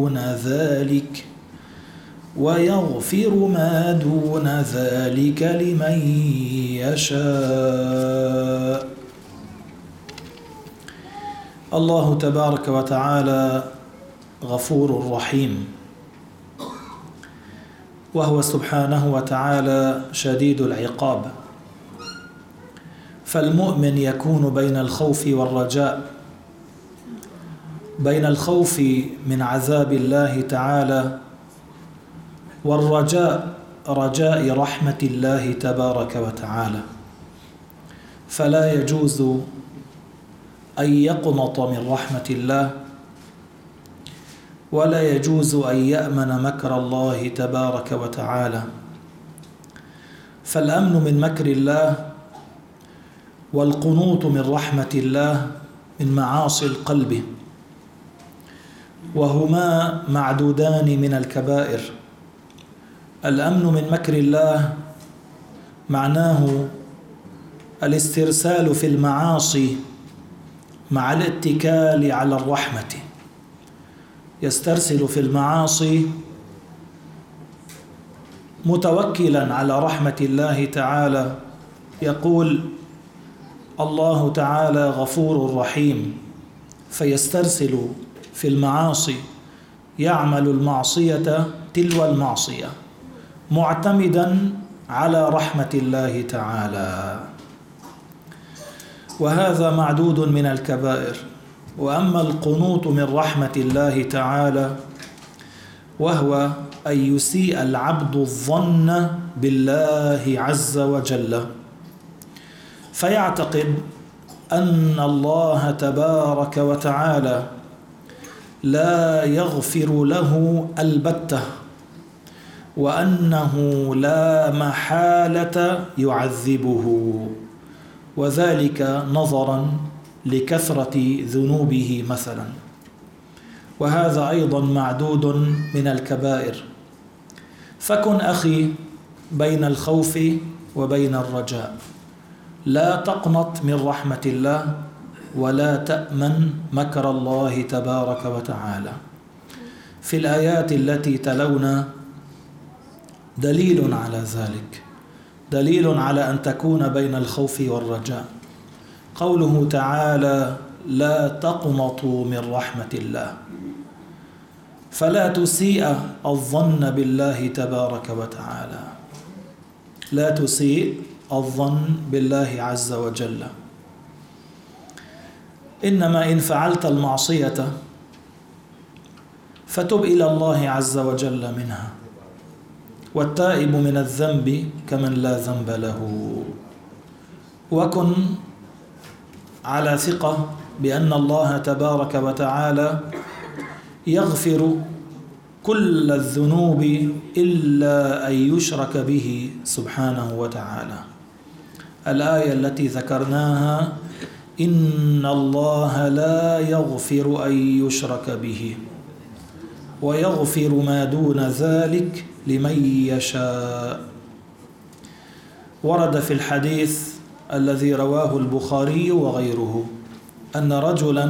دون ذلك ويغفر ما دون ذلك لمن يشاء. الله تبارك وتعالى غفور رحيم، وهو سبحانه وتعالى شديد العقاب. فالمؤمن يكون بين الخوف والرجاء، بين الخوف من عذاب الله تعالى والرجاء رجاء رحمة الله تبارك وتعالى. فلا يجوز أن يقنط من رحمة الله، ولا يجوز أن يأمن مكر الله تبارك وتعالى. فالأمن من مكر الله والقنوط من رحمة الله من معاصي القلب، وهما معدودان من الكبائر. الأمن من مكر الله معناه الاسترسال في المعاصي مع الاتكال على الرحمة. يسترسل في المعاصي متوكلا على رحمة الله تعالى، يقول الله تعالى غفور رحيم، فيسترسل في المعاصي، يعمل المعصية تلو المعصية معتمدا على رحمة الله تعالى، وهذا معدود من الكبائر. وأما القنوط من رحمة الله تعالى وهو أن يسيء العبد الظن بالله عز وجل، فيعتقد أن الله تبارك وتعالى لا يغفر له البتة، وأنه لا محالة يعذبه، وذلك نظرا لكثرة ذنوبه مثلا، وهذا أيضا معدود من الكبائر. فكن أخي بين الخوف وبين الرجاء، لا تقنط من رحمة الله ولا تأمن مكر الله تبارك وتعالى. في الآيات التي تلونا دليل على ذلك، دليل على أن تكون بين الخوف والرجاء. قوله تعالى: لا تقنطوا من رحمة الله، فلا تسيء الظن بالله تبارك وتعالى، لا تسيء الظن بالله عز وجل. إنما إن فعلت المعصية فتب إلى الله عز وجل منها، والتائب من الذنب كمن لا ذنب له. وكن على ثقة بأن الله تبارك وتعالى يغفر كل الذنوب إلا أن يشرك به سبحانه وتعالى. الآية التي ذكرناها: إن الله لا يغفر أن يشرك به ويغفر ما دون ذلك لمن يشاء. ورد في الحديث الذي رواه البخاري وغيره أن رجلا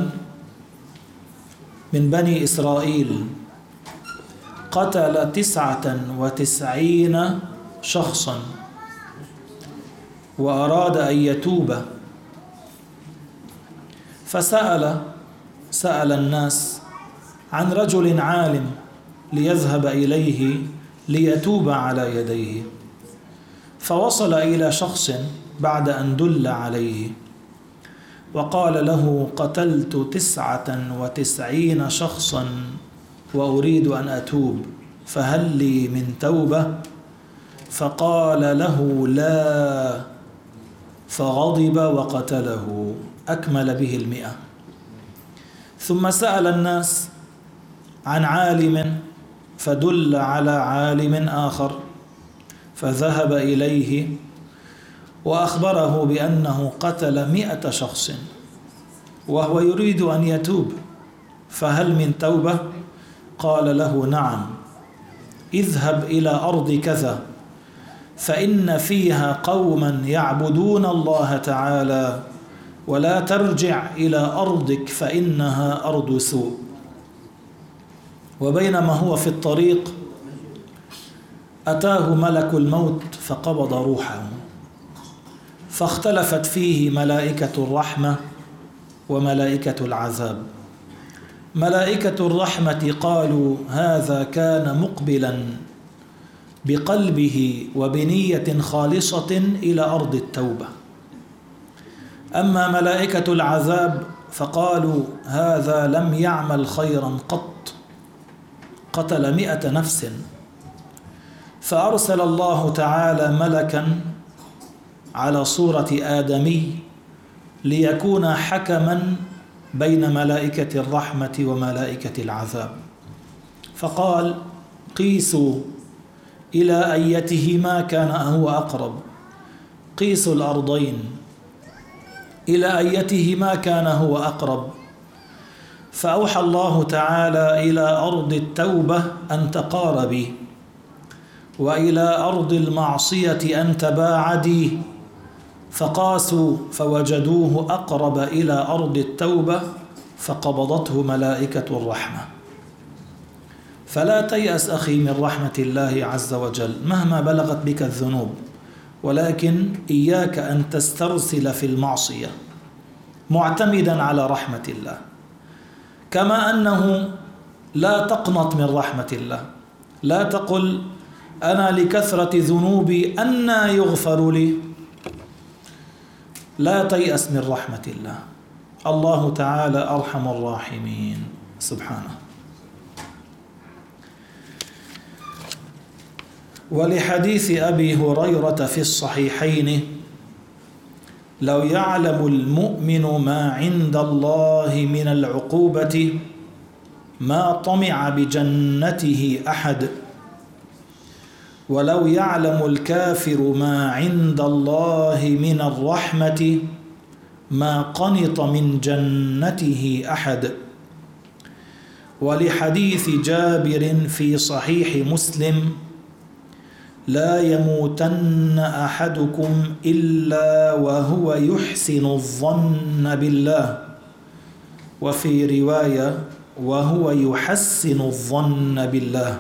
من بني إسرائيل قتل 99 شخصا وأراد أن يتوب، فسأل الناس عن رجل عالم ليذهب إليه ليتوب على يديه، فوصل إلى شخص بعد أن دل عليه وقال له: قتلت 99 شخصا وأريد أن أتوب، فهل لي من توبة؟ فقال له: لا، فغضب وقتله، أكمل به 100. ثم سأل الناس عن عالم فدل على عالم آخر، فذهب إليه وأخبره بأنه قتل 100 شخص وهو يريد أن يتوب، فهل من توبة؟ قال له: نعم، اذهب إلى أرض كذا فإن فيها قوما يعبدون الله تعالى، ولا ترجع إلى أرضك فإنها أرض سوء. وبينما هو في الطريق أتاه ملك الموت فقبض روحه، فاختلفت فيه ملائكة الرحمة وملائكة العذاب. ملائكة الرحمة قالوا هذا كان مقبلا بقلبه وبنية خالصة إلى أرض التوبة. أما ملائكة العذاب فقالوا هذا لم يعمل خيرا قط، قتل 100 نفس. فأرسل الله تعالى ملكا على صورة آدمي ليكون حكما بين ملائكة الرحمة وملائكة العذاب، فقال قيسوا إلى أيتهما كان هو أقرب، قيسوا الأرضين إلى أيتهما كان هو أقرب. فأوحى الله تعالى إلى أرض التوبة أن تقاربي، وإلى أرض المعصية أن تباعدي، فقاسوا فوجدوه أقرب إلى أرض التوبة فقبضته ملائكة الرحمة. فلا تيأس أخي من رحمة الله عز وجل مهما بلغت بك الذنوب، ولكن إياك أن تسترسل في المعصية معتمدا على رحمة الله، كما أنه لا تقنط من رحمة الله. لا تقل أنا لكثرة ذنوبي أنى يغفر لي. لا تيأس من رحمة الله، الله تعالى أرحم الراحمين سبحانه. ولحديث أبي هريرة في الصحيحين لو يعلم المؤمن ما عند الله من العقوبة ما طمع بجنته أحد، ولو يعلم الكافر ما عند الله من الرحمة ما قنط من جنته أحد. ولحديث جابر في صحيح مسلم لا يموتن أحدكم إلا وهو يحسن الظن بالله، وفي رواية وهو يحسن الظن بالله.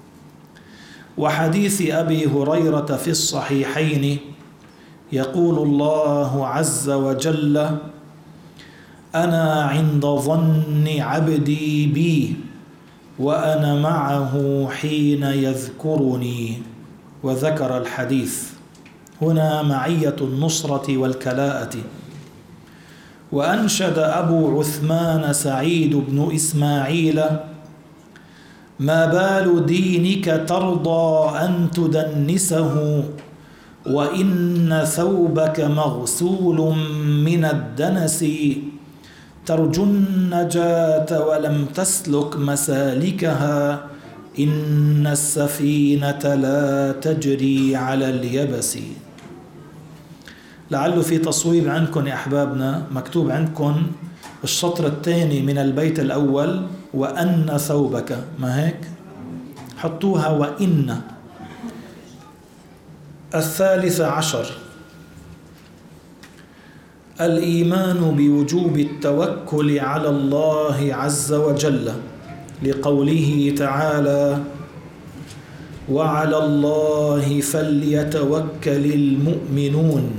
وحديث أبي هريرة في الصحيحين يقول الله عز وجل أنا عند ظن عبدي بي وأنا معه حين يذكرني، وذكر الحديث. هنا معية النصرة والكلاءة. وأنشد أبو عثمان سعيد بن إسماعيل ما بال دينك ترضى أن تدنسه وإن ثوبك مغسول من الدنس، ترجو النجاة ولم تسلك مسالكها إن السفينة لا تجري على اليبس. لعله في تصويب عندكم يا أحبابنا، مكتوب عندكم الشطر الثاني من البيت الأول وأن ثوبك، ما هيك؟ حطوها وإن. 13 الإيمان بوجوب التوكل على الله عز وجل، لقوله تعالى وعلى الله فليتوكل المؤمنون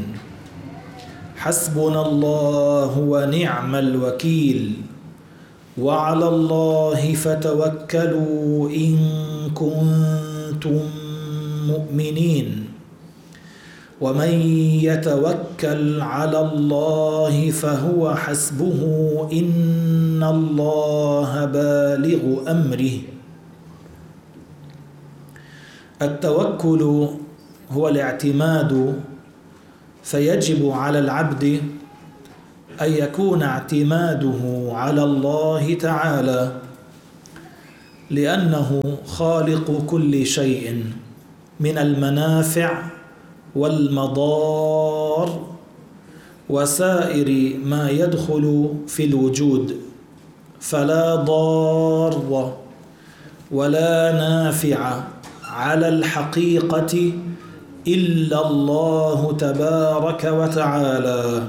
حسبنا الله ونعم الوكيل وعلى الله فتوكلوا إن كنتم مؤمنين ومن يتوكل على الله فهو حسبه إن الله بالغ أمره. التوكل هو الاعتماد، فيجب على العبد أن يكون اعتماده على الله تعالى، لأنه خالق كل شيء من المنافع والمضار وسائر ما يدخل في الوجود، فلا ضار ولا نافع على الحقيقة إلا الله تبارك وتعالى.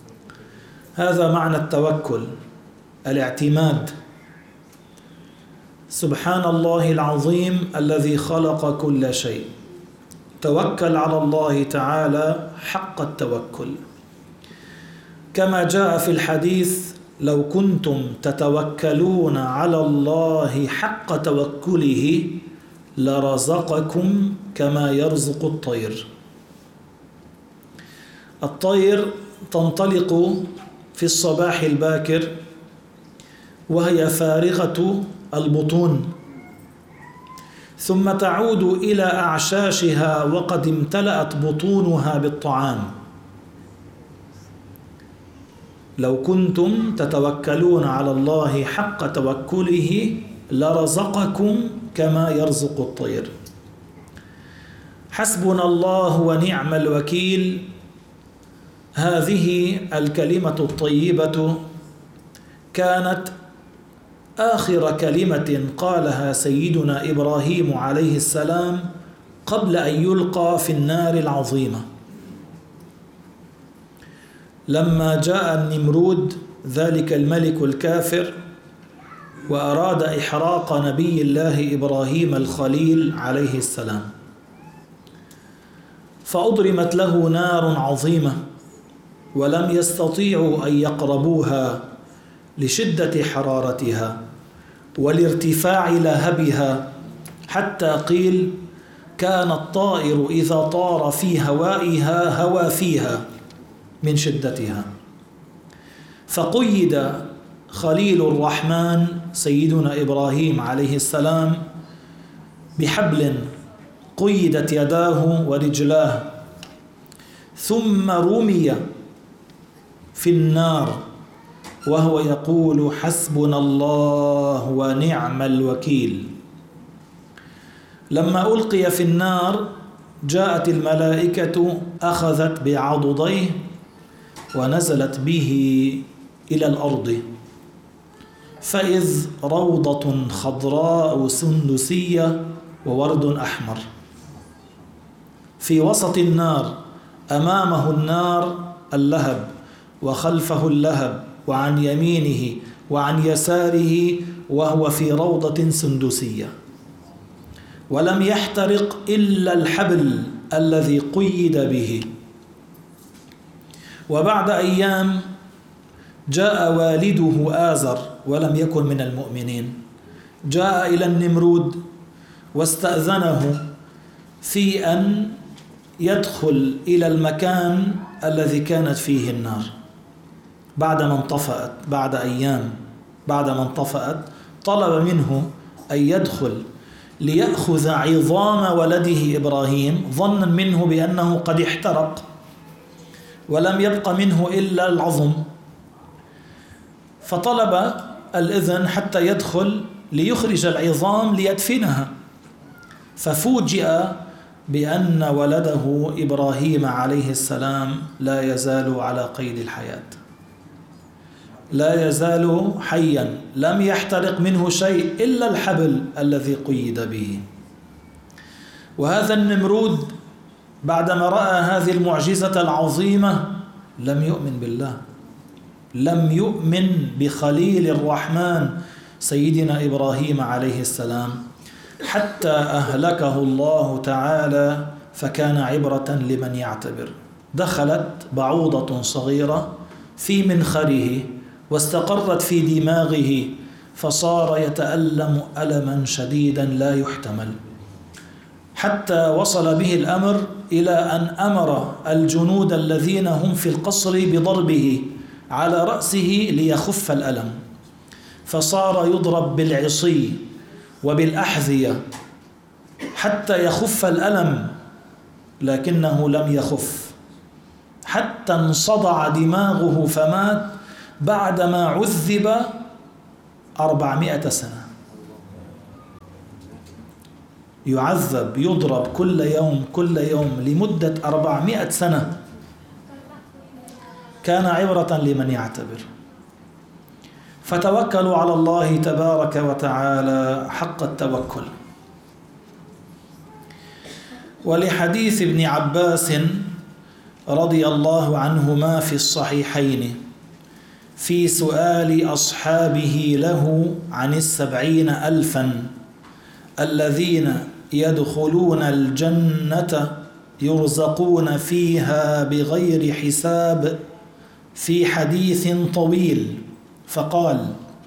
هذا معنى التوكل، الاعتماد. سبحان الله العظيم الذي خلق كل شيء. توكل على الله تعالى حق التوكل، كما جاء في الحديث: لو كنتم تتوكلون على الله حق توكله لرزقكم كما يرزق الطير. الطير تنطلق في الصباح الباكر وهي فارغة البطون، ثم تعود إلى أعشاشها وقد امتلأت بطونها بالطعام. لو كنتم تتوكلون على الله حق توكله لرزقكم كما يرزق الطير. حسبنا الله ونعم الوكيل. هذه الكلمة الطيبة كانت آخر كلمة قالها سيدنا إبراهيم عليه السلام قبل أن يلقى في النار العظيمة. لما جاء النمرود ذلك الملك الكافر وأراد إحراق نبي الله إبراهيم الخليل عليه السلام، فأضرمت له نار عظيمة ولم يستطيعوا أن يقربوها لشدة حرارتها ولارتفاع لهبها، حتى قيل كان الطائر إذا طار في هوائها هوى فيها من شدتها. فقيد خليل الرحمن سيدنا إبراهيم عليه السلام بحبل قيدت يداه ورجلاه، ثم رمي في النار وهو يقول: حسبنا الله ونعم الوكيل. لما ألقي في النار جاءت الملائكة أخذت بعضديه ونزلت به إلى الأرض، فإذ روضة خضراء سندسية وورد أحمر في وسط النار، أمامه النار اللهب وخلفه اللهب وعن يمينه وعن يساره، وهو في روضة سندسية، ولم يحترق إلا الحبل الذي قيد به. وبعد أيام جاء والده آزر ولم يكن من المؤمنين، جاء إلى النمرود واستأذنه في أن يدخل إلى المكان الذي كانت فيه النار بعدما انطفأت. بعد أيام بعدما انطفأت طلب منه أن يدخل ليأخذ عظام ولده إبراهيم، ظنا منه بأنه قد احترق ولم يبق منه إلا العظم، فطلب الإذن حتى يدخل ليخرج العظام ليدفنها. ففوجئ بأن ولده إبراهيم عليه السلام لا يزال على قيد الحياة، لا يزال حيا، لم يحترق منه شيء إلا الحبل الذي قيد به. وهذا النمرود بعدما رأى هذه المعجزة العظيمة لم يؤمن بالله، لم يؤمن بخليل الرحمن سيدنا إبراهيم عليه السلام، حتى أهلكه الله تعالى، فكان عبرة لمن يعتبر. دخلت بعوضة صغيرة في منخره واستقرت في دماغه، فصار يتألم ألما شديدا لا يحتمل، حتى وصل به الأمر إلى أن أمر الجنود الذين هم في القصر بضربه على رأسه ليخف الألم، فصار يضرب بالعصي وبالأحذية حتى يخف الألم، لكنه لم يخف حتى انصدع دماغه فمات بعدما عذب 400 سنة. يعذب يضرب كل يوم لمدة 400 سنة. كان عبرة لمن يعتبر. فتوكلوا على الله تبارك وتعالى حق التوكل. ولحديث ابن عباس رضي الله عنهما في الصحيحين في سؤال أصحابه له عن 70,000 الذين يدخلون الجنة يرزقون فيها بغير حساب في حديث طويل، فقال: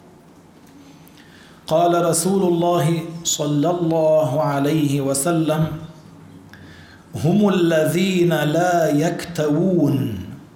قال رسول الله صلى الله عليه وسلم: هم الذين لا يكتوون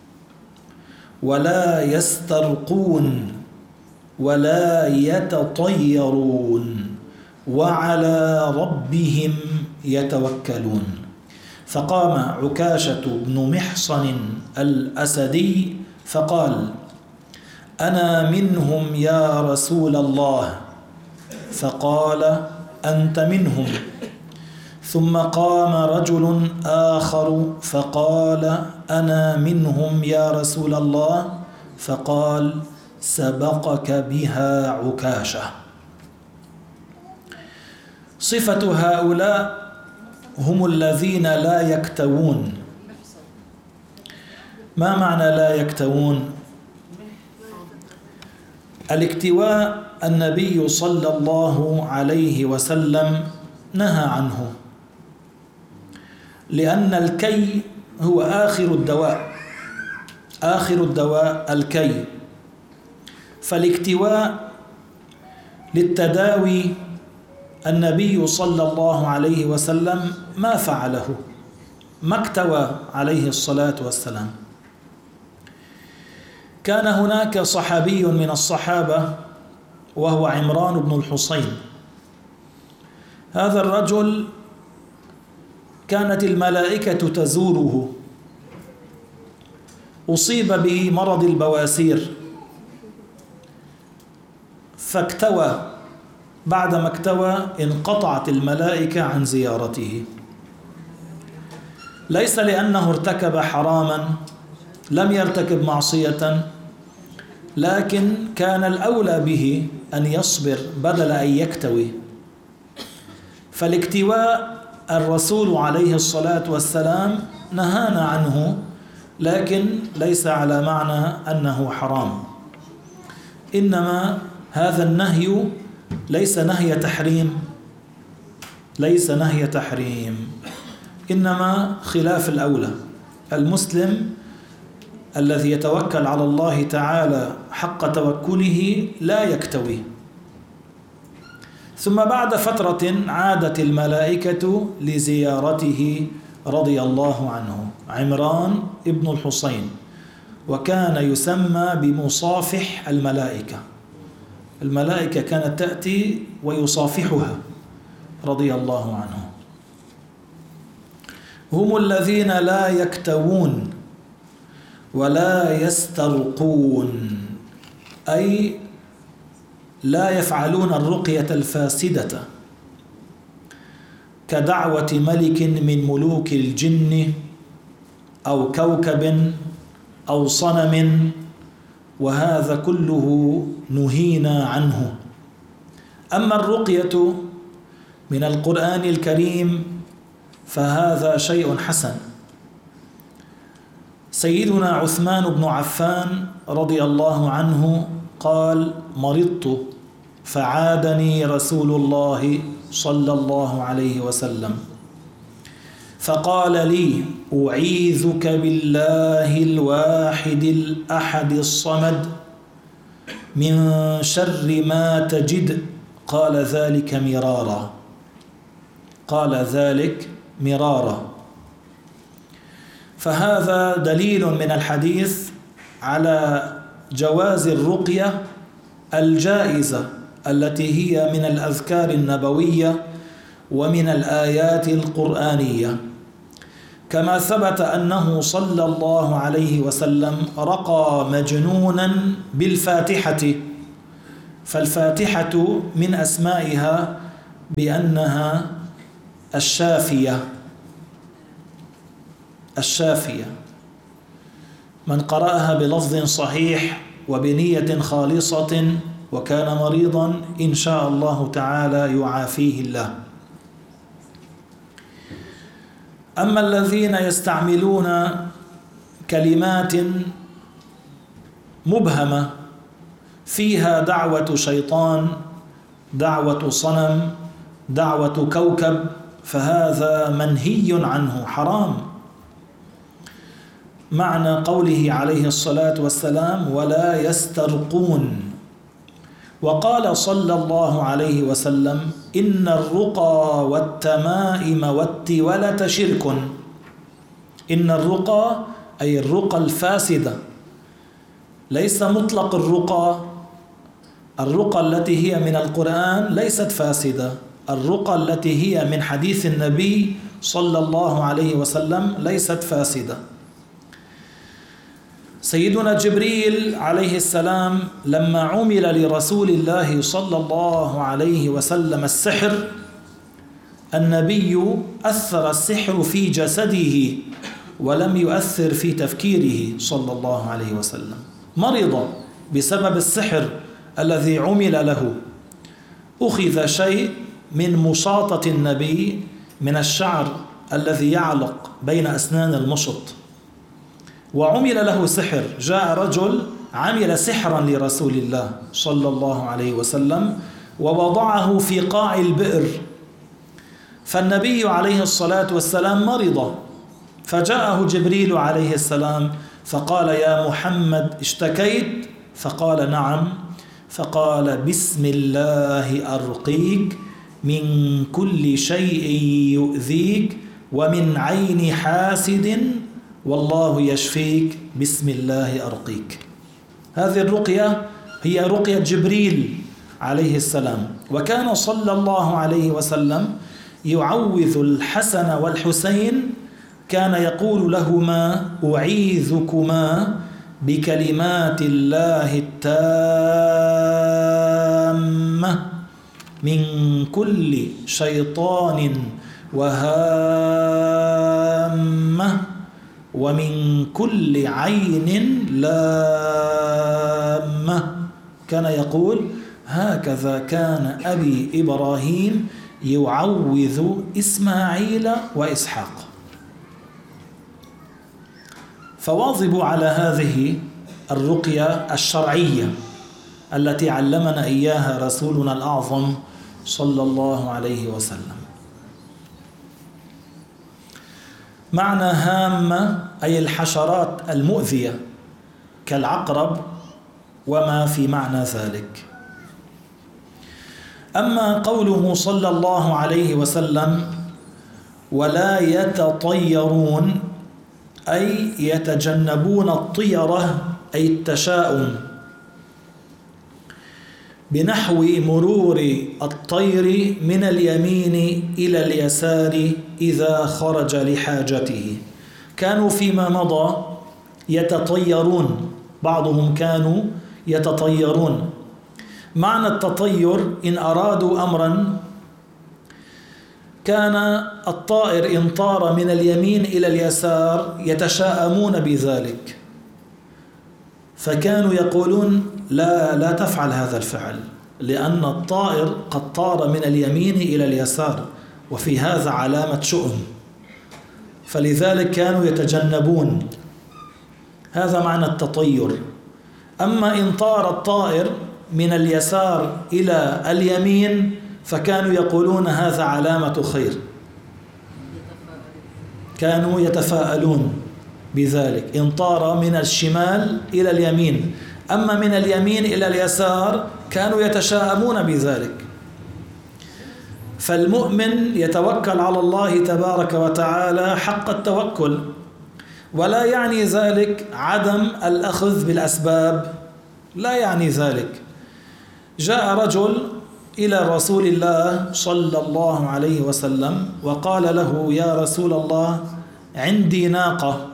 ولا يسترقون ولا يتطيرون وعلى ربهم يتوكلون. فقام عكاشة بن محصن الأسدي فقال: أنا منهم يا رسول الله. فقال: أنت منهم. ثم قام رجل آخر فقال: أنا منهم يا رسول الله. فقال: سبقك بها عكاشة. صفة هؤلاء هم الذين لا يكتوون. ما معنى لا يكتوون؟ الاكتواء النبي صلى الله عليه وسلم نهى عنه، لأن الكي هو آخر الدواء، آخر الدواء الكي. فالاكتواء للتداوي النبي صلى الله عليه وسلم ما فعله، ما اكتوى عليه الصلاة والسلام. كان هناك صحابي من الصحابة وهو عمران بن الحصين. هذا الرجل كانت الملائكة تزوره، أصيب بمرض البواسير فاكتوى. بعدما اكتوى انقطعت الملائكة عن زيارته، ليس لأنه ارتكب حراما، لم يرتكب معصية، لكن كان الأولى به أن يصبر بدل أن يكتوي. فالاكتواء الرسول عليه الصلاة والسلام نهانا عنه، لكن ليس على معنى أنه حرام، إنما هذا النهي ليس نهي تحريم، ليس نهي تحريم، إنما خلاف الأولى. المسلم الذي يتوكل على الله تعالى حق توكله لا يكتوي. ثم بعد فترة عادت الملائكة لزيارته رضي الله عنه، عمران ابن الحصين، وكان يسمى بمصافح الملائكة. الملائكة كانت تأتي ويصافحها رضي الله عنه. هم الذين لا يكتوون ولا يسترقون، أي لا يفعلون الرقية الفاسدة كدعوة ملك من ملوك الجن أو كوكب أو صنم، وهذا كله نهينا عنه. أما الرقية من القرآن الكريم فهذا شيء حسن. سيدنا عثمان بن عفان رضي الله عنه قال: مرضت فعادني رسول الله صلى الله عليه وسلم فقال لي: أعيذك بالله الواحد الأحد الصمد من شر ما تجد. قال ذلك مرارا، قال ذلك مرارا. فهذا دليل من الحديث على جواز الرقية الجائزة التي هي من الأذكار النبوية ومن الآيات القرآنية، كما ثبت أنه صلى الله عليه وسلم رقى مجنونا بالفاتحة. فالفاتحة من أسمائها بأنها الشافية، الشافية. من قرأها بلفظ صحيح وبنية خالصة وكان مريضا إن شاء الله تعالى يعافيه الله. أما الذين يستعملون كلمات مبهمة فيها دعوة شيطان، دعوة صنم، دعوة كوكب، فهذا منهي عنه، حرام. معنى قوله عليه الصلاة والسلام: ولا يسترقون. وقال صلى الله عليه وسلم: إن الرقى والتمائم والتولة شرك. إن الرقى أي الرقى الفاسدة، ليس مطلق الرقى. الرقى التي هي من القرآن ليست فاسدة، الرقى التي هي من حديث النبي صلى الله عليه وسلم ليست فاسدة. سيدنا جبريل عليه السلام لما عمل لرسول الله صلى الله عليه وسلم السحر، النبي أثر السحر في جسده ولم يؤثر في تفكيره صلى الله عليه وسلم. مرض بسبب السحر الذي عمل له. أخذ شيء من مشاطة النبي من الشعر الذي يعلق بين أسنان المشط، وعمل له سحر. جاء رجل عمل سحرا لرسول الله صلى الله عليه وسلم ووضعه في قاع البئر، فالنبي عليه الصلاة والسلام مرض، فجاءه جبريل عليه السلام فقال: يا محمد اشتكيت؟ فقال: نعم. فقال: بسم الله أرقيك من كل شيء يؤذيك ومن عين حاسد والله يشفيك، بسم الله أرقيك. هذه الرقية هي رقية جبريل عليه السلام. وكان صلى الله عليه وسلم يعوذ الحسن والحسين، كان يقول لهما: أعيذكما بكلمات الله التامة من كل شيطان وهامة ومن كل عين لامة. كان يقول: هكذا كان أبي إبراهيم يعوذ إسماعيل وإسحاق. فواظبوا على هذه الرقية الشرعية التي علمنا إياها رسولنا الأعظم صلى الله عليه وسلم. معنى هامة أي الحشرات المؤذية كالعقرب وما في معنى ذلك. أما قوله صلى الله عليه وسلم: ولا يتطيرون، أي يتجنبون الطيرة أي التشاؤم، بنحو مرور الطير من اليمين إلى اليسار إذا خرج لحاجته. كانوا فيما مضى يتطيرون، بعضهم كانوا يتطيرون. معنى التطير: إن أرادوا أمرا كان الطائر إن طار من اليمين إلى اليسار يتشاءمون بذلك، فكانوا يقولون: لا تفعل هذا الفعل، لأن الطائر قد طار من اليمين إلى اليسار، وفي هذا علامة شؤم، فلذلك كانوا يتجنبون. هذا معنى التطير. أما إن طار الطائر من اليسار إلى اليمين فكانوا يقولون: هذا علامة خير، كانوا يتفاءلون بذلك. إن طار من الشمال إلى اليمين، أما من اليمين إلى اليسار كانوا يتشاءمون بذلك. فالمؤمن يتوكل على الله تبارك وتعالى حق التوكل، ولا يعني ذلك عدم الأخذ بالأسباب، لا يعني ذلك. جاء رجل إلى رسول الله صلى الله عليه وسلم وقال له: يا رسول الله، عندي ناقة،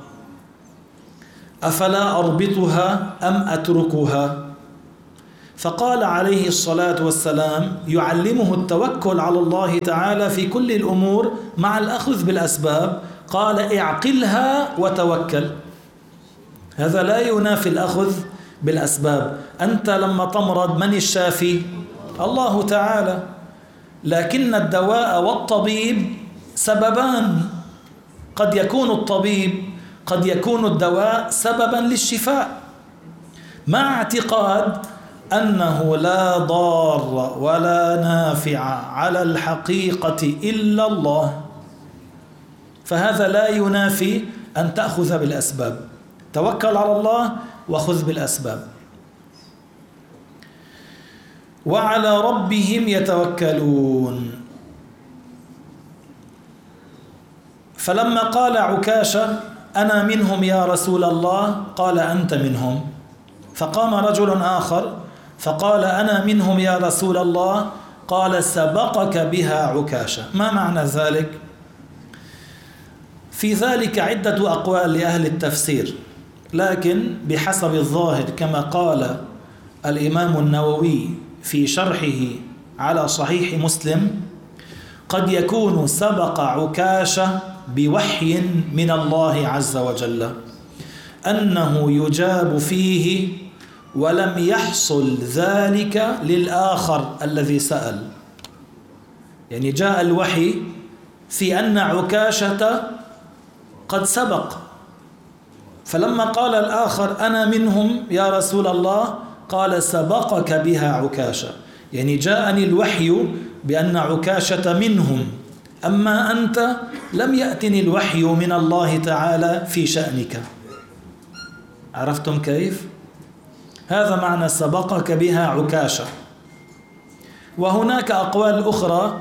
أفلا أربطها أم أتركها؟ فقال عليه الصلاة والسلام يعلمه التوكل على الله تعالى في كل الأمور مع الأخذ بالأسباب، قال: اعقلها وتوكل. هذا لا ينافي الأخذ بالأسباب. أنت لما تمرض من الشافي؟ الله تعالى. لكن الدواء والطبيب سببان، قد يكون الطبيب، قد يكون الدواء سببا للشفاء، مع اعتقاد أنه لا ضار ولا نافع على الحقيقة إلا الله، فهذا لا ينافي أن تأخذ بالأسباب. توكل على الله وخذ بالأسباب. وعلى ربهم يتوكلون. فلما قال عكاشة أنا منهم يا رسول الله، قال أنت منهم. فقام رجل آخر فقال أنا منهم يا رسول الله، قال سبقك بها عكاشة. ما معنى ذلك؟ في ذلك عدة أقوال لأهل التفسير، لكن بحسب الظاهر كما قال الإمام النووي في شرحه على صحيح مسلم، قد يكون سبق عكاشة بوحي من الله عز وجل أنه يجاب فيه، ولم يحصل ذلك للآخر الذي سأل. يعني جاء الوحي في أن عكاشة قد سبق، فلما قال الآخر أنا منهم يا رسول الله، قال سبقك بها عكاشة. يعني جاءني الوحي بأن عكاشة منهم، أما أنت لم يأتني الوحي من الله تعالى في شأنك. عرفتم كيف؟ هذا معنى سبقك بها عكاشة. وهناك أقوال أخرى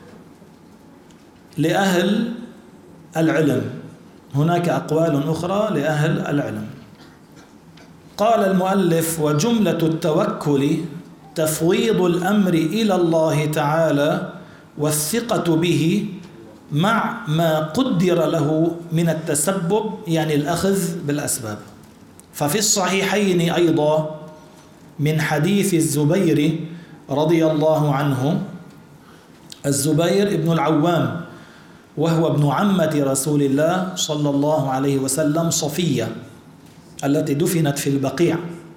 لأهل العلم، هناك أقوال أخرى لأهل العلم. قال المؤلف وجملة التوكل تفويض الأمر إلى الله تعالى والثقة به مع ما قدر له من التسبب، يعني الأخذ بالأسباب. ففي الصحيحين أيضا من حديث الزبير رضي الله عنه، الزبير ابن العوام وهو ابن عمة رسول الله صلى الله عليه وسلم صفية التي دفنت في البقيع،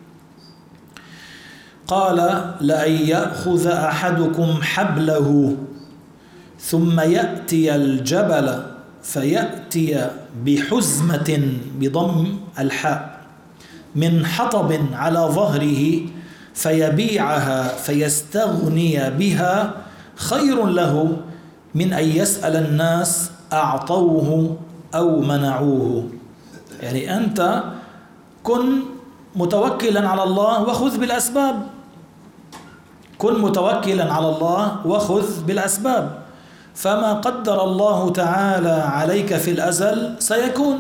قال لأن يأخذ أحدكم حبله ثم يأتي الجبل فيأتي بحزمة بضم الحاء من حطب على ظهره فيبيعها فيستغني بها خير له من أن يسأل الناس أعطوه أو منعوه. يعني أنت كن متوكلا على الله وخذ بالأسباب، كن متوكلا على الله وخذ بالأسباب، فما قدر الله تعالى عليك في الأزل سيكون.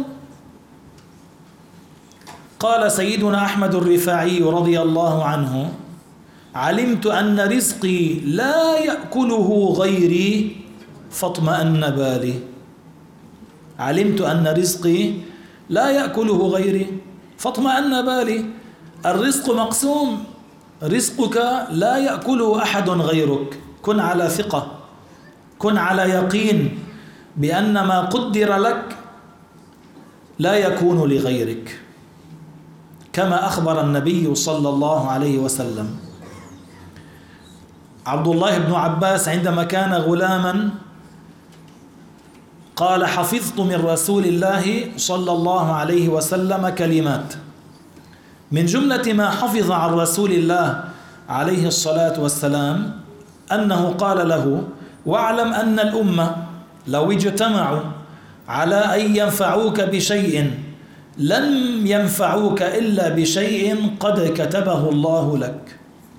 قال سيدنا أحمد الرفاعي رضي الله عنه علمت أن رزقي لا يأكله غيري فاطمأن بالي. علمت أن رزقي لا يأكله غيري فاطمأن بالي. الرزق مقسوم، رزقك لا يأكله أحد غيرك. كن على ثقة، كن على يقين بأن ما قدر لك لا يكون لغيرك، كما أخبر النبي صلى الله عليه وسلم. عبد الله بن عباس عندما كان غلاما قال حفظت من رسول الله صلى الله عليه وسلم كلمات، من جملة ما حفظ عن رسول الله عليه الصلاة والسلام أنه قال له واعلم أن الأمة لو اجتمعوا على أن ينفعوك بشيء لن ينفعوك إلا بشيء قد كتبه الله لك.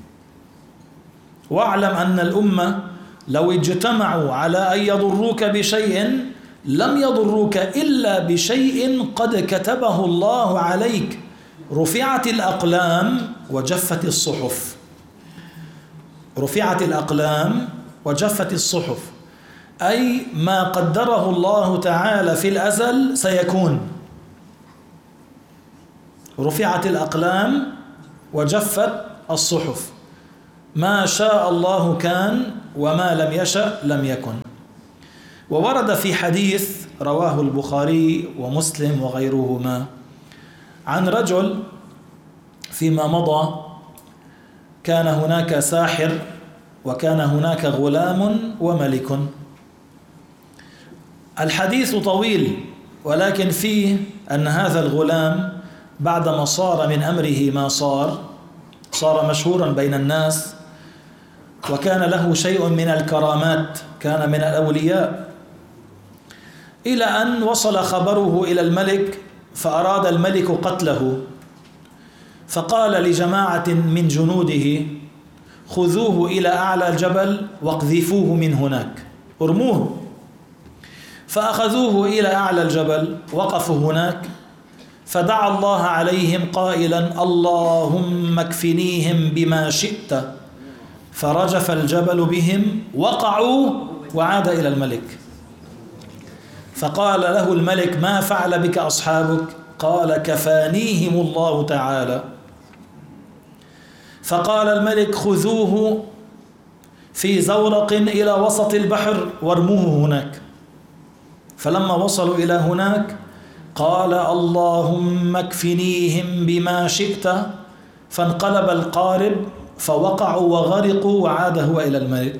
واعلم أن الأمة لو اجتمعوا على أن يضروك بشيء لم يضروك إلا بشيء قد كتبه الله عليك. رفعت الأقلام وجفت الصحف، رفعت الأقلام وجفت الصحف، أي ما قدره الله تعالى في الأزل سيكون. رفعت الأقلام وجفت الصحف، ما شاء الله كان وما لم يشأ لم يكن. وورد في حديث رواه البخاري ومسلم وغيرهما عن رجل فيما مضى كان هناك ساحر وكان هناك غلام وملك. الحديث طويل، ولكن فيه أن هذا الغلام بعدما صار من أمره ما صار صار مشهورا بين الناس، وكان له شيء من الكرامات، كان من الأولياء، إلى أن وصل خبره إلى الملك، فأراد الملك قتله، فقال لجماعة من جنوده: خذوه إلى أعلى الجبل واقذفوه من هناك، ارموه. فأخذوه إلى أعلى الجبل، وقفوا هناك، فدعا الله عليهم قائلا: اللهم اكفنيهم بما شئت، فرجف الجبل بهم، وقعوا، وعاد إلى الملك. فقال له الملك: ما فعل بك أصحابك؟ قال: كفانيهم الله تعالى. فقال الملك: خذوه في زورق إلى وسط البحر وارموه هناك. فلما وصلوا إلى هناك قال: اللهم اكفنيهم بما شئت، فانقلب القارب، فوقعوا وغرقوا، وعاد هو إلى الملك.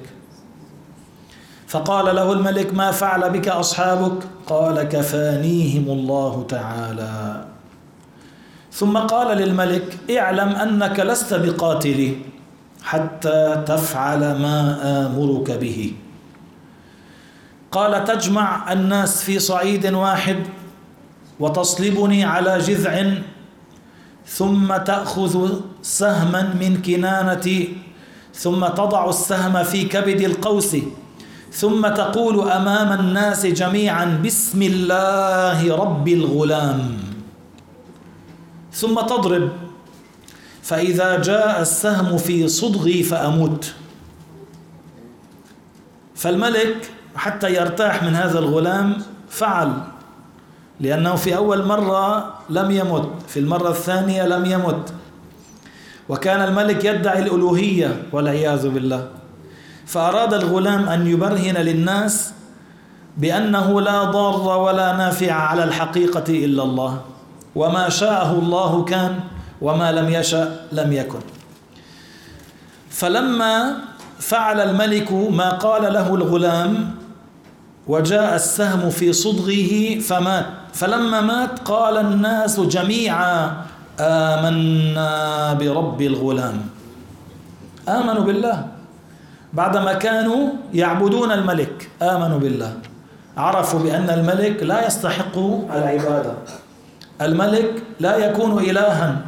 فقال له الملك: ما فعل بك أصحابك؟ قال: كفانيهم الله تعالى. ثم قال للملك: اعلم أنك لست بقاتلي حتى تفعل ما آمرك به. قال: تجمع الناس في صعيد واحد وتصلبني على جذع، ثم تأخذ سهما من كنانتي، ثم تضع السهم في كبد القوس، ثم تقول أمام الناس جميعا: بسم الله رب الغلام، ثم تضرب، فإذا جاء السهم في صدغي فأموت. فالملك حتى يرتاح من هذا الغلام فعل، لأنه في أول مرة لم يمت، في المرة الثانية لم يمت، وكان الملك يدعي الألوهية والعياذ بالله. فأراد الغلام أن يبرهن للناس بأنه لا ضار ولا نافع على الحقيقة إلا الله، وما شاءه الله كان، وما لم يشأ لم يكن. فلما فعل الملك ما قال له الغلام وجاء السهم في صدغه فمات، فلما مات قال الناس جميعا: آمنا برب الغلام. آمنوا بالله بعدما كانوا يعبدون الملك، آمنوا بالله، عرفوا بأن الملك لا يستحق العبادة، الملك لا يكون إلها.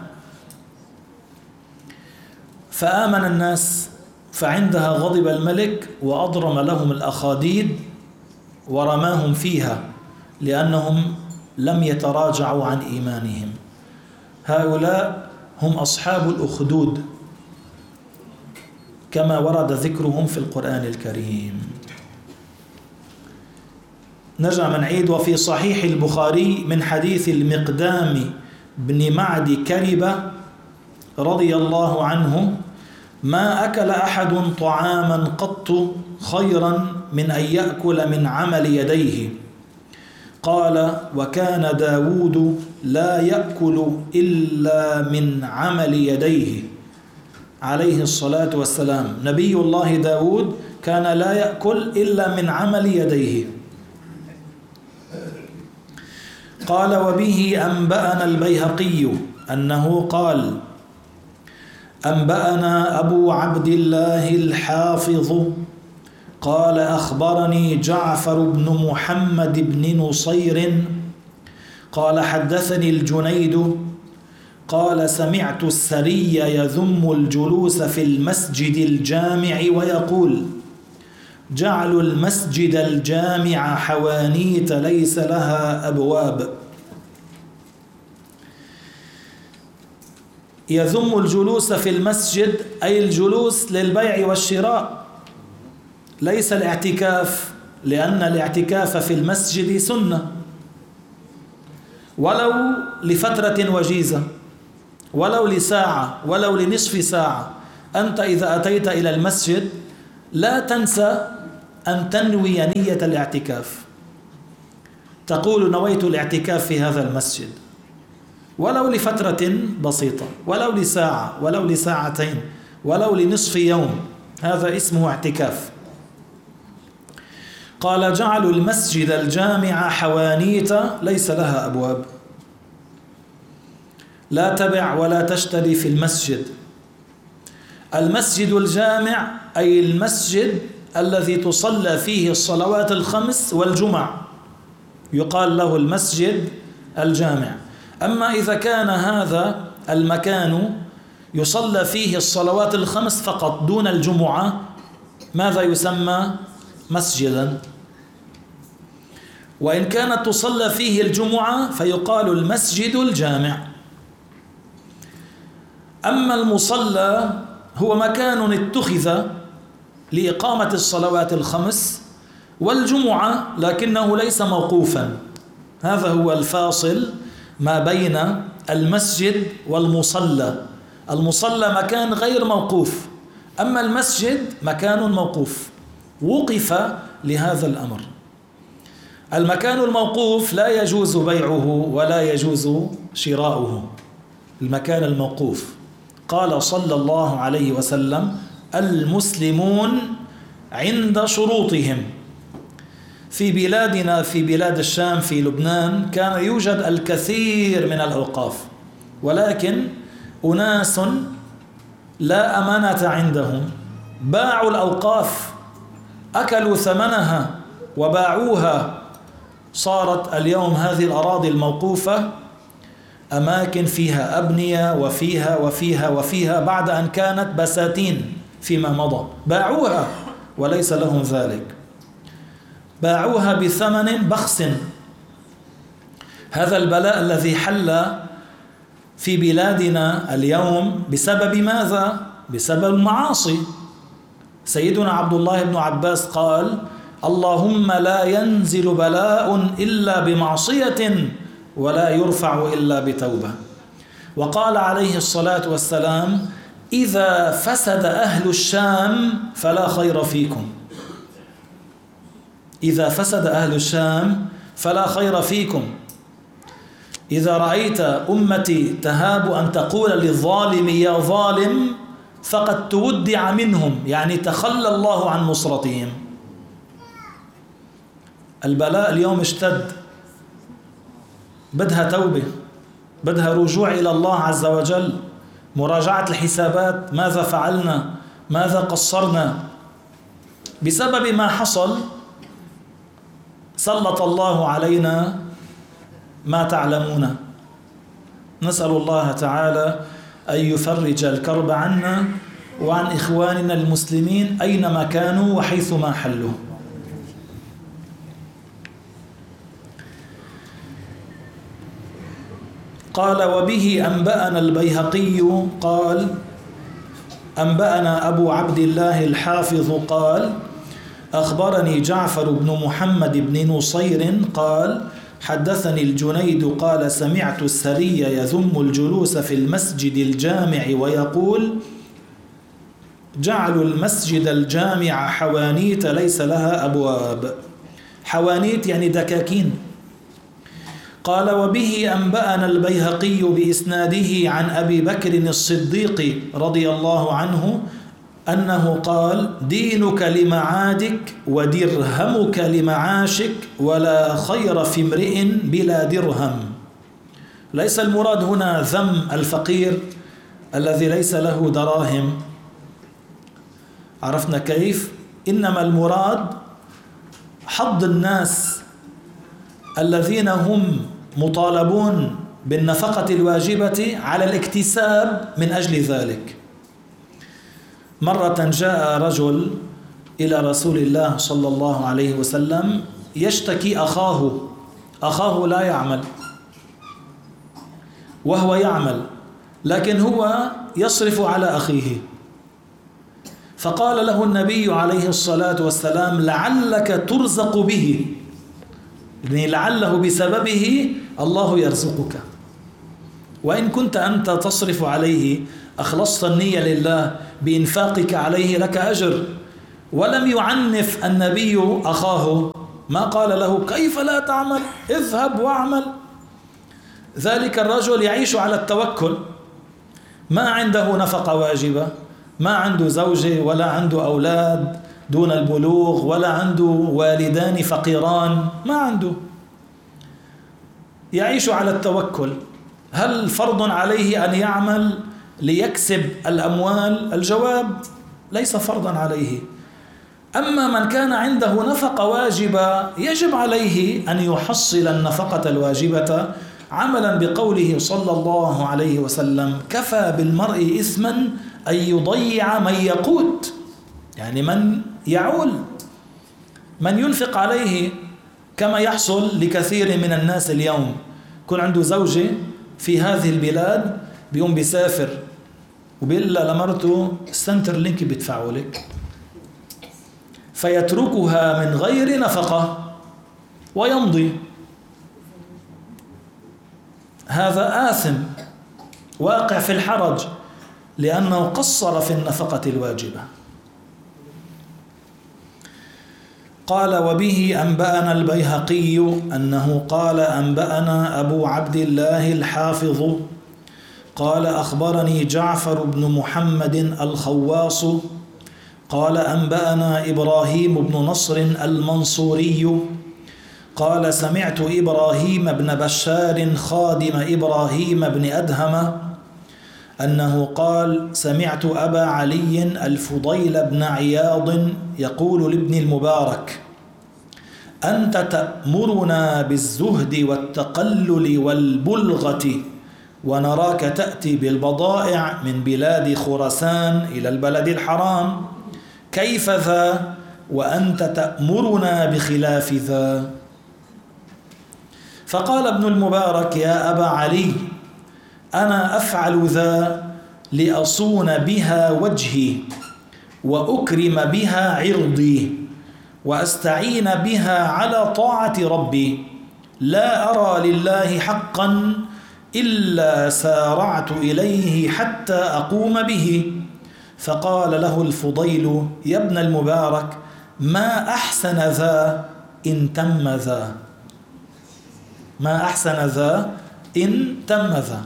فآمن الناس، فعندها غضب الملك وأضرم لهم الأخاديد ورماهم فيها، لأنهم لم يتراجعوا عن إيمانهم. هؤلاء هم أصحاب الأخدود كما ورد ذكرهم في القرآن الكريم. نرجع من عيد: وفي صحيح البخاري من حديث المقدام بن معد كربة رضي الله عنه: ما أكل أحد طعاما قط خيرا من أن يأكل من عمل يديه. قال: وكان داود لا يأكل إلا من عمل يديه عليه الصلاة والسلام. نبي الله داود كان لا يأكل إلا من عمل يديه. قال: وبه أنبأنا البيهقي أنه قال: أنبأنا أبو عبد الله الحافظ قال: أخبرني جعفر بن محمد بن نصير قال: حدثني الجنيد قال: سمعت السري يذم الجلوس في المسجد الجامع ويقول: جعلوا المسجد الجامع حوانيت ليس لها أبواب. يذم الجلوس في المسجد أي الجلوس للبيع والشراء، ليس الاعتكاف، لأن الاعتكاف في المسجد سنة، ولو لفترة وجيزة، ولو لساعة، ولو لنصف ساعة. أنت إذا أتيت إلى المسجد لا تنسى أن تنوي نية الاعتكاف، تقول: نويت الاعتكاف في هذا المسجد، ولو لفترة بسيطة، ولو لساعة، ولو لساعتين، ولو لنصف يوم، هذا اسمه اعتكاف. قال: جعلوا المسجد الجامع حوانيت ليس لها أبواب، لا تبع ولا تشتري في المسجد، المسجد الجامع أي المسجد الذي تصلى فيه الصلوات الخمس والجمع، يقال له المسجد الجامع. أما إذا كان هذا المكان يصلى فيه الصلوات الخمس فقط دون الجمعة، ماذا يسمى؟ مسجدا. وإن كانت تصلى فيه الجمعة فيقال المسجد الجامع. أما المصلى هو مكان اتخذ لإقامة الصلوات الخمس والجمعة لكنه ليس موقوفا. هذا هو الفاصل ما بين المسجد والمصلى. المصلى مكان غير موقوف، أما المسجد مكان موقوف وقف لهذا الأمر. المكان الموقوف لا يجوز بيعه ولا يجوز شراؤه. المكان الموقوف قال صلى الله عليه وسلم: المسلمون عند شروطهم. في بلادنا، في بلاد الشام، في لبنان، كان يوجد الكثير من الأوقاف، ولكن أناس لا أمانة عندهم باعوا الأوقاف، أكلوا ثمنها وباعوها. صارت اليوم هذه الأراضي الموقوفة أماكن فيها أبنية وفيها بعد أن كانت بساتين فيما مضى. باعوها وليس لهم ذلك، باعوها بثمن بخس. هذا البلاء الذي حل في بلادنا اليوم بسبب ماذا؟ بسبب المعاصي. سيدنا عبد الله بن عباس قال: اللهم لا ينزل بلاء إلا بمعصية ولا يرفع إلا بتوبة. وقال عليه الصلاة والسلام: إذا فسد أهل الشام فلا خير فيكم. إذا فسد أهل الشام فلا خير فيكم. إذا رأيت أمتي تهاب أن تقول للظالم يا ظالم فقد تودع منهم، يعني تخلى الله عن نصرتهم. البلاء اليوم اشتد، بدها توبة، بدها رجوع إلى الله عز وجل، مراجعة الحسابات، ماذا فعلنا، ماذا قصرنا. بسبب ما حصل سلط الله علينا ما تعلمون. نسأل الله تعالى أن يفرج الكرب عنا وعن إخواننا المسلمين أينما كانوا وحيثما حلوا. قال: وبه أنبأنا البيهقي قال: أنبأنا أبو عبد الله الحافظ قال: أخبرني جعفر بن محمد بن نصير قال: حدثني الجنيد قال: سمعت السري يذم الجلوس في المسجد الجامع ويقول: جعلوا المسجد الجامع حوانيت ليس لها أبواب. حوانيت يعني دكاكين. قال: وبه أنبأنا البيهقي بإسناده عن أبي بكر الصديق رضي الله عنه أنه قال: دينك لمعادك ودرهمك لمعاشك ولا خير في امرئ بلا درهم. ليس المراد هنا ذم الفقير الذي ليس له دراهم، عرفنا كيف؟ إنما المراد حض الناس الذين هم مطالبون بالنفقة الواجبة على الاكتساب من أجل ذلك. مرة جاء رجل إلى رسول الله صلى الله عليه وسلم يشتكي أخاه لا يعمل وهو يعمل، لكن هو يصرف على أخيه. فقال له النبي عليه الصلاة والسلام: لعلك ترزق به، يعني لعله بسببه الله يرزقك. وإن كنت أنت تصرف عليه أخلصت النية لله بإنفاقك عليه لك أجر. ولم يعنف النبي أخاه، ما قال له كيف لا تعمل، اذهب واعمل. ذلك الرجل يعيش على التوكل، ما عنده نفقة واجبة، ما عنده زوجة ولا عنده أولاد دون البلوغ ولا عنده والدان فقيران، ما عنده، يعيش على التوكل. هل فرض عليه أن يعمل ليكسب الأموال؟ الجواب ليس فرضا عليه. أما من كان عنده نفقة واجبة يجب عليه أن يحصل النفقة الواجبة عملا بقوله صلى الله عليه وسلم: كفى بالمرء إثما أن يضيع من يقوت، يعني من يعول، من ينفق عليه، كما يحصل لكثير من الناس اليوم. يكون عنده زوجة في هذه البلاد بيقوم بيسافر وبيقول لمرته السنتر لينك بيدفعوا لك، فيتركها من غير نفقة ويمضي. هذا آثم واقع في الحرج لأنه قصر في النفقة الواجبة. قال: وبه أنبأنا البيهقي أنه قال: أنبأنا أبو عبد الله الحافظ قال: أخبرني جعفر بن محمد الخواص قال: أنبأنا إبراهيم بن نصر المنصوري قال: سمعت إبراهيم بن بشار خادم إبراهيم بن أدهم أنه قال: سمعت أبا علي الفضيل بن عياض يقول لابن المبارك: أنت تأمرنا بالزهد والتقلل والبلغة ونراك تأتي بالبضائع من بلاد خراسان إلى البلد الحرام، كيف ذا وأنت تأمرنا بخلاف ذا؟ فقال ابن المبارك: يا أبا علي، أنا أفعل ذا لأصون بها وجهي وأكرم بها عرضي وأستعين بها على طاعة ربي، لا أرى لله حقا إلا سارعت إليه حتى أقوم به. فقال له الفضيل: يا ابن المبارك، ما أحسن ذا إن تم ذا، ما أحسن ذا إن تم ذا.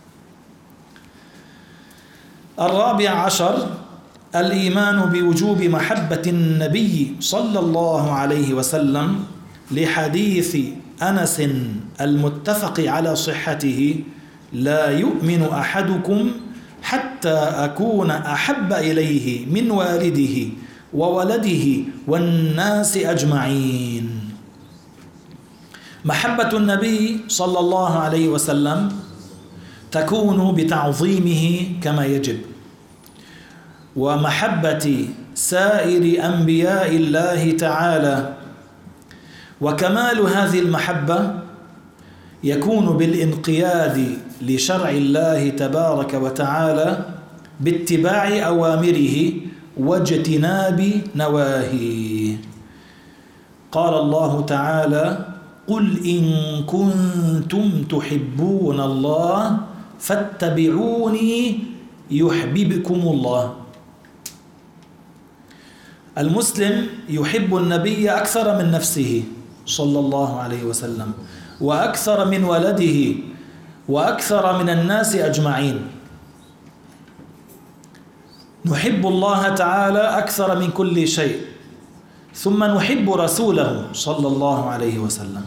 14 الإيمان بوجوب محبة النبي صلى الله عليه وسلم لحديث أنس المتفق على صحته: لا يؤمن أحدكم حتى أكون أحب إليه من والده وولده والناس أجمعين. محبة النبي صلى الله عليه وسلم تكون بتعظيمه كما يجب، ومحبة سائر أنبياء الله تعالى. وكمال هذه المحبة يكون بالانقياد لشرع الله تبارك وتعالى باتباع أوامره واجتناب نواهيه. قال الله تعالى: قل إن كنتم تحبون الله فاتبعوني يحببكم الله. المسلم يحب النبي أكثر من نفسه صلى الله عليه وسلم، وأكثر من ولده، وأكثر من الناس أجمعين. نحب الله تعالى أكثر من كل شيء، ثم نحب رسوله صلى الله عليه وسلم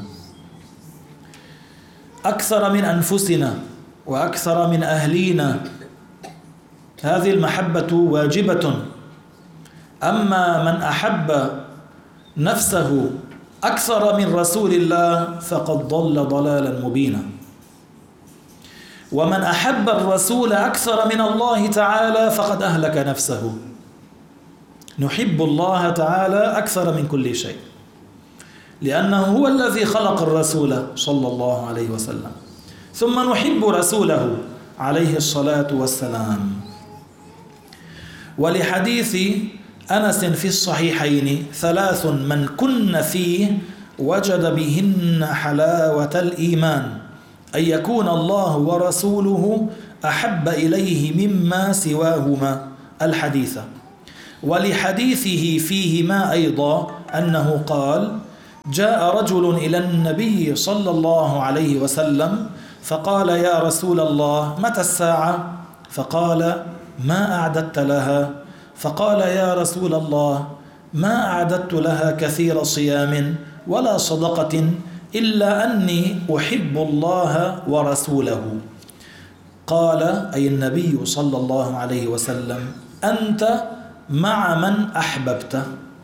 أكثر من أنفسنا وأكثر من أهلينا. هذه المحبة واجبة. أما من أحب نفسه أكثر من رسول الله فقد ضل ضلالا مبينا. ومن أحب الرسول أكثر من الله تعالى فقد أهلك نفسه. نحب الله تعالى أكثر من كل شيء، لأنه هو الذي خلق الرسول صلى الله عليه وسلم، ثم نحب رسوله عليه الصلاة والسلام. ولحديث أنس في الصحيحين: 3 من كن فيه وجد بهن حلاوة الإيمان: أن يكون الله ورسوله أحب إليه مما سواهما، الحديث. ولحديثه فيهما أيضا أنه قال: جاء رجل إلى النبي صلى الله عليه وسلم فقال: يا رسول الله، متى الساعة؟ فقال: ما أعددت لها؟ فقال: يا رسول الله، ما أعددت لها كثير صيام ولا صدقة إلا أني أحب الله ورسوله. قال أي النبي صلى الله عليه وسلم: أنت مع من أحببت.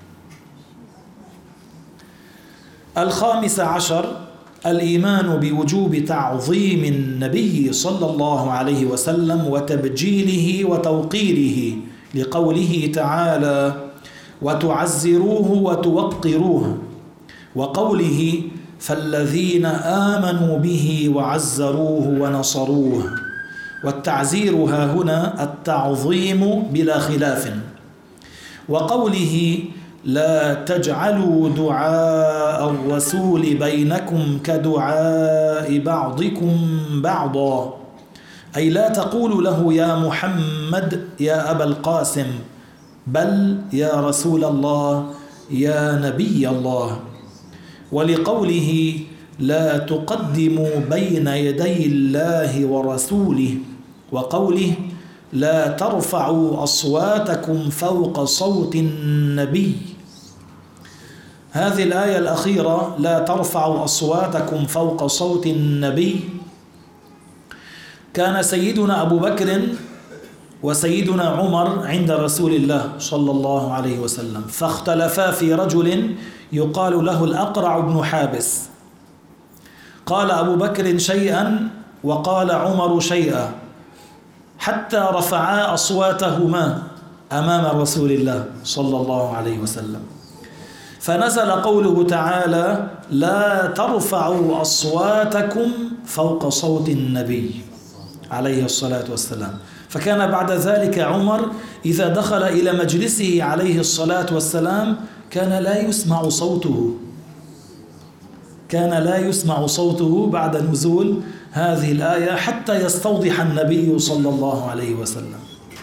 15 الإيمان بوجوب تعظيم النبي صلى الله عليه وسلم وتبجيله وتوقيره، لقوله تعالى: وتعزروه وتوقروه، وقوله: فالذين آمنوا به وعزروه ونصروه. والتعزير ها هنا التعظيم بلا خلاف. وقوله: لا تجعلوا دعاء الرسول بينكم كدعاء بعضكم بعضا، أي لا تقولوا له يا محمد يا أبا القاسم، بل يا رسول الله يا نبي الله. ولقوله: لا تقدموا بين يدي الله ورسوله، وقوله: لا ترفعوا أصواتكم فوق صوت النبي. هذه الآية الأخيرة: لا ترفعوا أصواتكم فوق صوت النبي، كان سيدنا أبو بكر وسيدنا عمر عند رسول الله صلى الله عليه وسلم، فاختلفا في رجل يقال له الأقرع بن حابس. قال أبو بكر شيئا وقال عمر شيئا، حتى رفعا أصواتهما أمام رسول الله صلى الله عليه وسلم، فنزل قوله تعالى: لا ترفعوا أصواتكم فوق صوت النبي عليه الصلاة والسلام. فكان بعد ذلك عمر إذا دخل إلى مجلسه عليه الصلاة والسلام كان لا يسمع صوته بعد نزول هذه الآية حتى يستوضح النبي صلى الله عليه وسلم.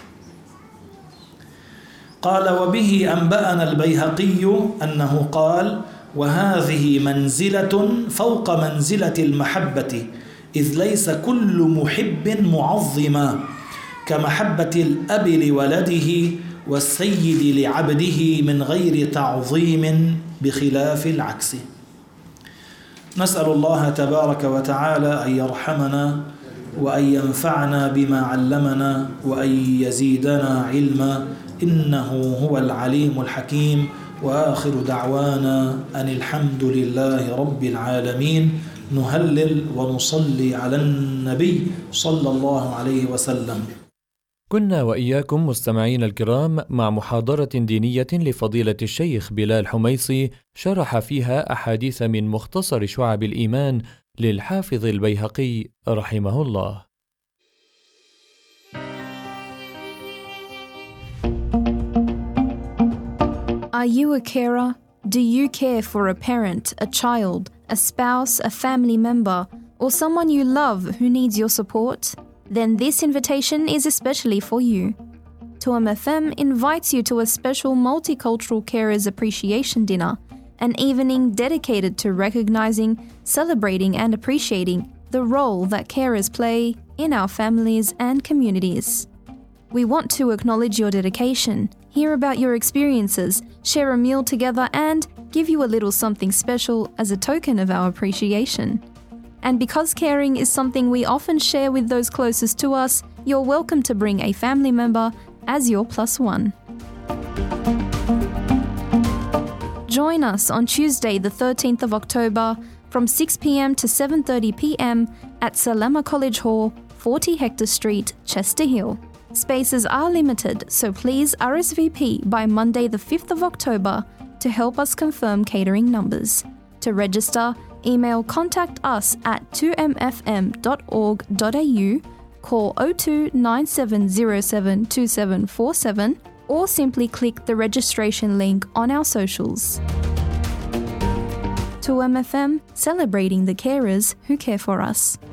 قال: وبه أنبأنا البيهقي أنه قال: وهذه منزلة فوق منزلة المحبة، إذ ليس كل محب معظما كمحبة الأب لولده والسيد لعبده من غير تعظيم، بخلاف العكس. نسأل الله تبارك وتعالى أن يرحمنا وأن ينفعنا بما علمنا وأن يزيدنا علما، إنه هو العليم الحكيم. وآخر دعوانا أن الحمد لله رب العالمين. نهلل ونصلي على النبي صلى الله عليه وسلم. كنا وإياكم مستمعين الكرام مع محاضرة دينية لفضيلة الشيخ بلال حميصي، شرح فيها أحاديث من مختصر شعب الإيمان للحافظ البيهقي رحمه الله. Are you a carer? Do you care for a parent, a child, a spouse, a family member, or someone you love who needs your support? Then this invitation is especially for you. Tuam FM invites you to a special Multicultural Carers Appreciation Dinner, an evening dedicated to recognizing, celebrating and appreciating the role that carers play in our families and communities. We want to acknowledge your dedication, hear about your experiences, share a meal together and give you a little something special as a token of our appreciation. And because caring is something we often share with those closest to us, you're welcome to bring a family member as your +1. Join us on Tuesday the 13th of October from 6 p.m. to 7:30 p.m. at Salama College Hall, 40 Hector Street, Chester Hill. Spaces are limited, so please RSVP by Monday the 5th of October to help us confirm catering numbers. To register, email contact us at 2mfm.org.au, call 02 9707 2747, or simply click the registration link on our socials. 2MFM, celebrating the carers who care for us.